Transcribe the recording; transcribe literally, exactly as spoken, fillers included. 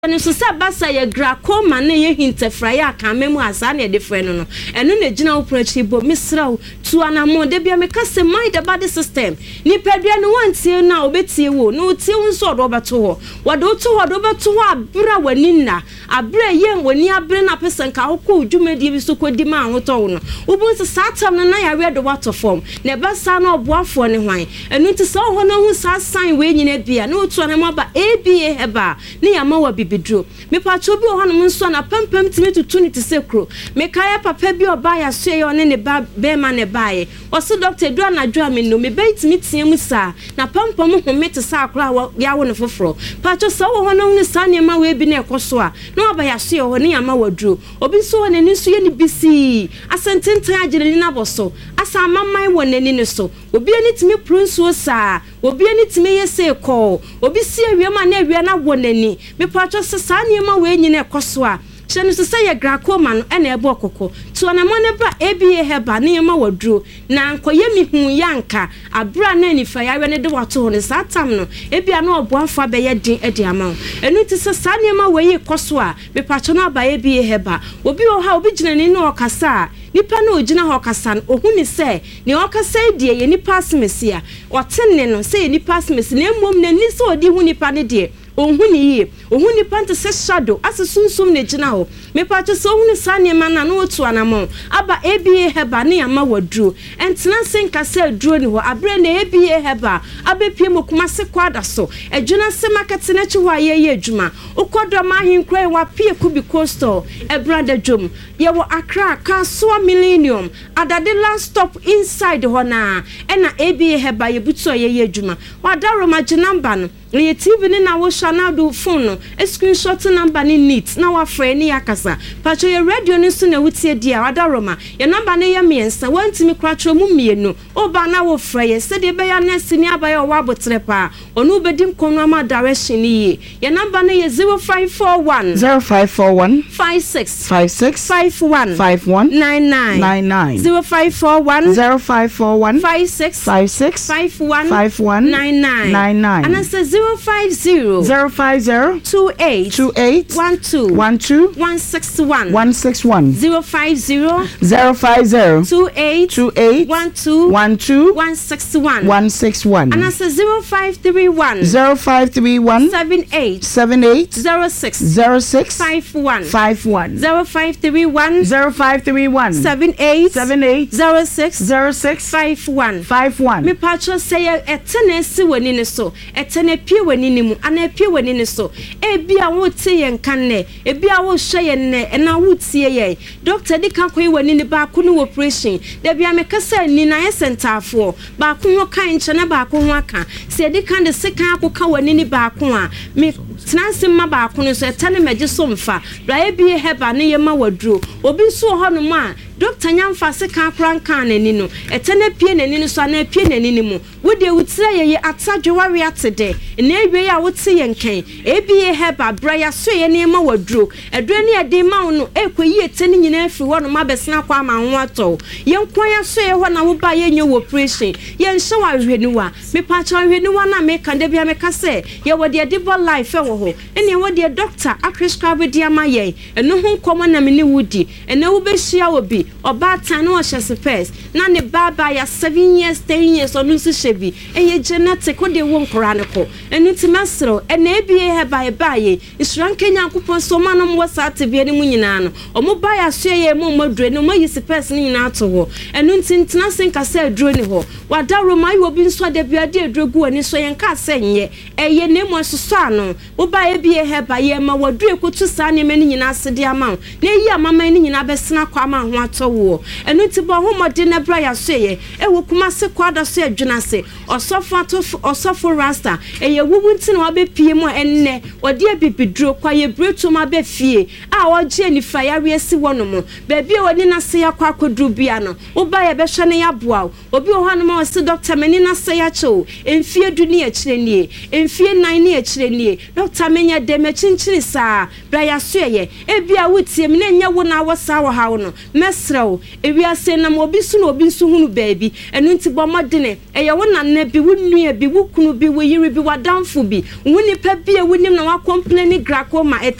eno so se basa ye glaucoma na ye hintefra ya kan memu asa na ye defre no no eno na gina wo prachi bo misraw tu anamo de bia me kase mind the body system ni pedua no wantie na obetie wo no tie wo nso do beto ho wode wo to ho do beto ho abra wani na abra ye wani abre na pesen ka hokọ dwumadi bi so kodi ma ahoto wo no ubun se satam na ya we do wato form na basa na oboafo ne hwan eno ti se ho na hu sa sign we nyina bia na otu anamo ba A B A heba ne ya ma wa bidro me pacho bi ohanum nso na pampam timi tutu ni te sekro me kaya papa bi oba ya so ye one ne ba be ma ne bae o se doctor du anadwo me no me beitimi tiam sa na pampam ho me te sa akra ya wo ne foforo pacho so wo honum ni sa ne ma we bi na ekoso a na oba ya so ye ho ne ya ma wadro obi so ne ni so ye ni bisi asententan agire ni na boso asa amamman wo ne ni so obi ani timi prunso sa obi ani timi yese ko obi si awie ma na awie na wo nani me pacho sa niema we nyine ekoso a hyenu so say glaucoma no ena ebo okoko to na mo ne ba A B A heba niema waduro na nkoye mi hu yanka abra na nifa ya we ne de wato ne satam no ebia na oboafa be ye din edi ama enu ti se sa niema we yi koso a me pacho na ba A B A heba obi o ha obi gina ni na okasa nipa na ogina ha okasa no ohu ni se ne okasa die ye nipa asmesia otenne no se ye nipa asmesia na emom na ni se odi hu nipa ne die ohuni yi ohuni pante se shadow asusunsum ne gina ho me pacho so ohuni sane ma na no otu anamo aba A B A heba ne ama waduro entena senka se aduro ni ho abre na A B A heba abepie mokuma se kwada so adwuna se market na chi ho ayeye adwuma ukodo ma hinkrai wa pie kubi coastal e brother dwom ye wo Accra Kasoa Millennium adade last stop inside ho na e na A B A heba ye butu ayeye adwuma wadaro ma ginamba no ye T V ni na wo shana do phone no e screenshot number ni neat na wa frɛ ni akasa pacho ye radio ni so na wutie dia wadaroma ye number ni ye miensa wantimi kwatro mu mienu oba na wo frɛ ye se de be ya nesi ni abaye o wa botre pa onu bedim kono ama direction ni ye ye number ni ye zero five four one zero five four one five six five six five one five one nine nine nine nine zero five four one zero five four one five six five six five one five one nine nine nine nine and I say zero five zero zero five zero two eight two eight one two one two one six one one six one zero five zero zero five zero two eight two eight one two one two one six one one six one and I say zero five three one zero five three one seven eight seven eight zero six zero six five one five one zero five three one zero five three one seven eight seven eight zero six zero six five one five one. Me patro say etene si wani ne so etene pie wani ne mu ana pie wani ne so e bia wo tie yen kan ne e bia wo hwe yen ne na wo tie ye doctor di kan koyi wani ne ba ko no operation da bia me kasa ni na ye centafo ba ko ho kan nche na ba ko ho aka se di kan de sekan akoka wani ne ba ko a me transim ma ba ko no so etene meje so mfa bra e bia heba ne ye ma waduro obi so ho no ma doctor nyamfa se kan kran kan nani no etene pie nani no so na pie nani ni mu wo de wutire ye atadwe ware atede na ewe ya wote ye nkan ebie heba bra ya so ye ne ma waduro edure ne ye de ma no ekoyi etene nyina afi ho no ma besena kwa ma ho ato ye nkwan ya so ye ho na wo ba ye nye operation ye nhye wa hweniwa me pa cha hweniwa na me kan de bia me ka se ye wo de debo life wo ho ene wo de doctor prescribe dia ma ye eno ho nkomo na me ne wudi ene wo be hia obi oba tan no hye first na ne baba ya seven years ten years onu si shebi eye genetic ko de wo nkora ne ko enu ti masro ene ebie he bai bai isran kenya kupon so manom wasa tebie ne mu nyina no omo ba ya so ye mo modure ne mo yisi first ne nyina to ho enu ti ntina senka se aduro ne ho wada roma yi obi nso de bia de aduro gu ani so yen ka se nye eye ne mo soso ano wo ba ebie he bai ye ma wadure ko tu sa ne me ne nyina ase de ama na yi amama ne nyina besena kwa ma ho ato wo enu ti bo ho mode na bra ya so ye e wo kuma se kwada so adwuna se osofo ato osofo rasta e ye wubu nti na wabepie mu enne wode abibiduro kwa ye breto ma be fie a woje ni fa ya wiesi wono mo ba bia woni na se ya kwa akoduru bia no wo ba ye be hwe ne ya boa obi o hanu ma se doctor mani na se ya cho emfie du ni a kire nie emfie nan ni a kire nie doctor menya de me chinchini sa bra ya so ye ebia wotie me na nya wo na wo sa wo hawo no mesrew ewiase na mo obi su na obi su hunu baabi enu nti bo modene eye wo na na bi wo nua bi wo kunu bi wo yiri bi wadamfo bi wo nipa bi e wonim na wa complain glaucoma